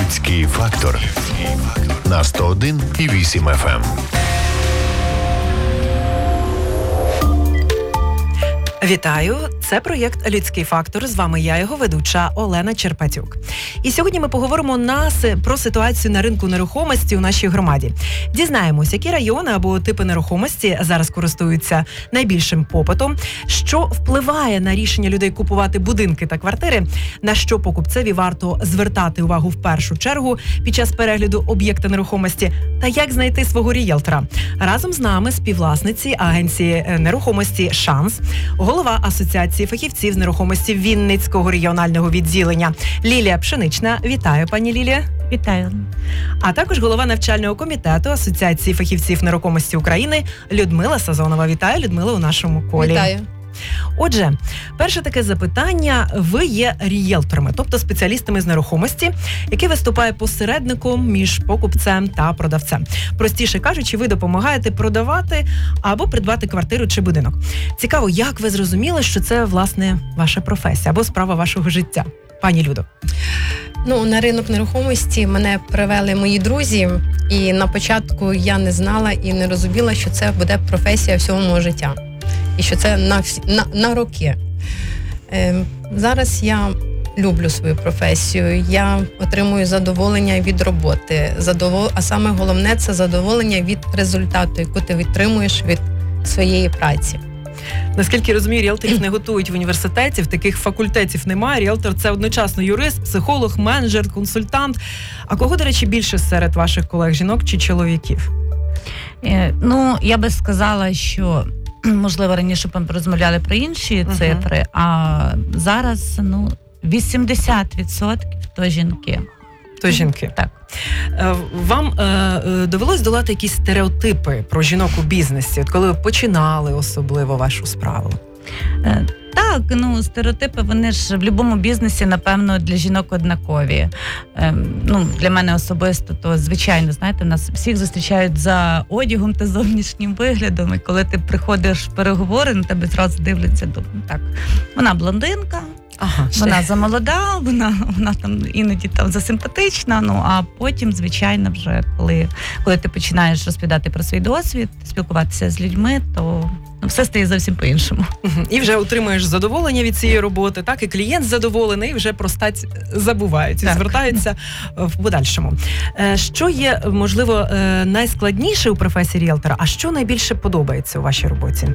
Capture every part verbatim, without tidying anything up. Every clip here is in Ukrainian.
Людський фактор на сто один і вісім еф ем. Вітаю! Це проєкт «Людський фактор». З вами я, його ведуча Олена Черпатюк. І сьогодні ми поговоримо на, про ситуацію на ринку нерухомості у нашій громаді. Дізнаємось, які райони або типи нерухомості зараз користуються найбільшим попитом, що впливає на рішення людей купувати будинки та квартири, на що покупцеві варто звертати увагу в першу чергу під час перегляду об'єкта нерухомості, та як знайти свого рієлтора. Разом з нами співвласниці агенції нерухомості «Шанс», голова Асоціації фахівців з нерухомості Вінницького регіонального відділення Лілія Пшенична. Вітаю, пані Лілія. Вітаю. А також голова навчального комітету Асоціації фахівців нерухомості України Людмила Сазонова. Вітаю, Людмила, у нашому колі. Вітаю. Отже, перше таке запитання. Ви є рієлторами, тобто спеціалістами з нерухомості, який виступає посередником між покупцем та продавцем. Простіше кажучи, ви допомагаєте продавати або придбати квартиру чи будинок. Цікаво, як ви зрозуміли, що це, власне, ваша професія або справа вашого життя? Пані Людо. Ну, на ринок нерухомості мене привели мої друзі, і на початку я не знала і не розуміла, що це буде професія всього мого життя. І що це на, на, на роки. Е, зараз я люблю свою професію, я отримую задоволення від роботи, задовол... а саме головне – це задоволення від результату, яку ти отримуєш від своєї праці. Наскільки я розумію, ріелторів не готують в університеті, в таких факультетів немає. Ріелтор – це одночасно юрист, психолог, менеджер, консультант. А кого, до речі, більше серед ваших колег, жінок чи чоловіків? Е, ну, я би сказала, що можливо, раніше ми розмовляли про інші uh-huh. цифри, а зараз, ну, вісімдесят відсотків то жінки. То жінки. Так. Вам е, довелось долати якісь стереотипи про жінок у бізнесі, от коли ви починали особливо вашу справу? Е, Так, ну, стереотипи, вони ж в будь-якому бізнесі, напевно, для жінок однакові. Ем, ну, для мене особисто, то, звичайно, знаєте, нас всіх зустрічають за одягом та зовнішнім виглядом, і коли ти приходиш в переговори, на тебе зразу дивляться, думаю, так, вона блондинка, ага, вона замолода, вона, вона там іноді там засимпатична, ну, а потім, звичайно, вже, коли, коли ти починаєш розповідати про свій досвід, спілкуватися з людьми, то все стає зовсім по-іншому. І вже отримуєш задоволення від цієї роботи, так, і клієнт задоволений, і вже про стать забувають і звертаються в подальшому. Що є, можливо, найскладніше у професії ріелтора, а що найбільше подобається у вашій роботі?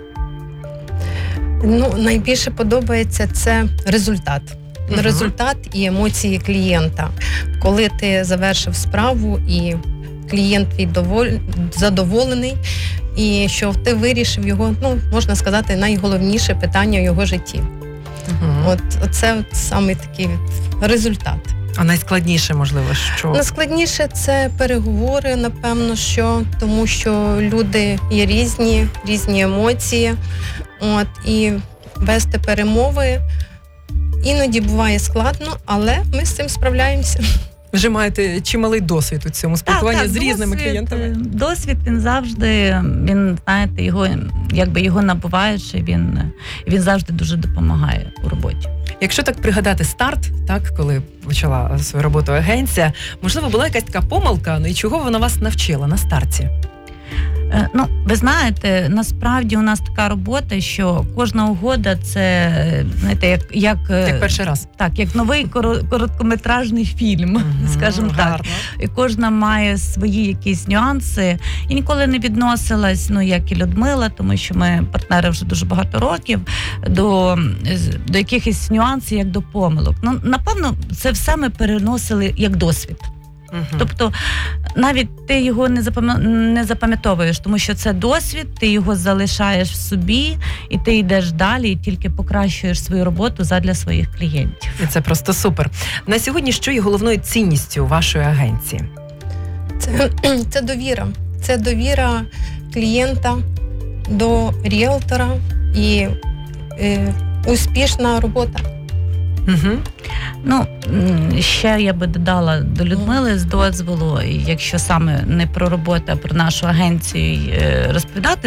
Ну, найбільше подобається це результат. Uh-huh. Результат і емоції клієнта. Коли ти завершив справу і клієнт твій доволь... задоволений, і що ти вирішив його, ну, можна сказати, найголовніше питання в його житті. Uh-huh. От, оце от саме такий результат. А найскладніше, можливо, що? Найскладніше – це переговори, напевно, що, тому що люди є різні, різні емоції. От, і вести перемови іноді буває складно, але ми з цим справляємося. Ви вже маєте чималий досвід у цьому спілкуванні з різними досвід, клієнтами. Досвід, він завжди, він, знаєте, його, якби його набуваєш, і він, він завжди дуже допомагає у роботі. Якщо так пригадати старт, так, коли почала свою роботу агенція, можливо, була якась така помилка, ну і чого вона вас навчила на старті? Ну, ви знаєте, насправді у нас така робота, що кожна угода – це, знаєте, як... Як, як перший раз. Так, як новий короткометражний фільм, mm-hmm, скажімо так. Гарно. І кожна має свої якісь нюанси. І ніколи не відносилась, ну, як і Людмила, тому що ми партнери вже дуже багато років, до, до якихось нюансів, як до помилок. Ну, напевно, це все ми переносили як досвід. Uh-huh. Тобто навіть ти його не, запам... не запам'ятовуєш, тому що це досвід, ти його залишаєш в собі, і ти йдеш далі, і тільки покращуєш свою роботу задля своїх клієнтів. І це просто супер. На сьогодні що є головною цінністю вашої агенції? Це, це довіра. Це довіра клієнта до ріелтора і е, успішна робота. Угу. Ну, ще я би додала до Людмили з дозволу, якщо саме не про роботу, а про нашу агенцію розповідати,